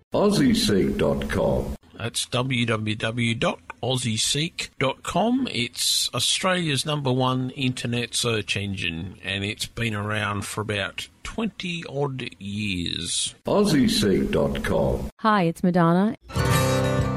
AussieSeek.com. That's www.aussieseek.com. It's Australia's #1 internet search engine, and it's been around for about 20-odd years. AussieSeek.com. Hi, it's Madonna.